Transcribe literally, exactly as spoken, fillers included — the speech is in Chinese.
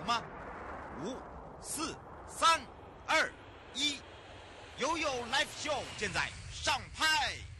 吗？五、四、三、二、一，悠悠 Live Show 现在上拍。